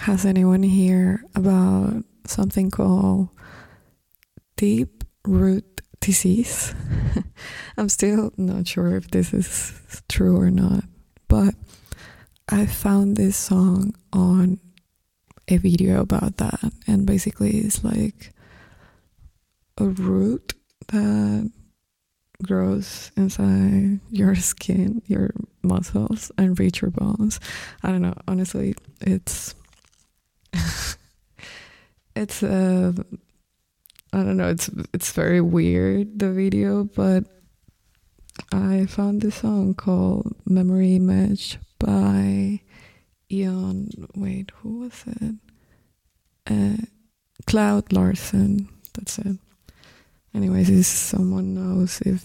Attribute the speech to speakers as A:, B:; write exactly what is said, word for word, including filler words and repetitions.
A: has anyone here about something called deep root disease? I'm still not sure if this is true or not, but I found this song on a video about that, and basically it's like a root that grows inside your skin, your muscles, and reach your bones. I don't know, honestly, it's it's uh I don't know, it's it's very weird, the video, but I found this song called Memory Image by Ian, wait, who was it? Uh, Cloud Larson, that's it. Anyways, if someone knows if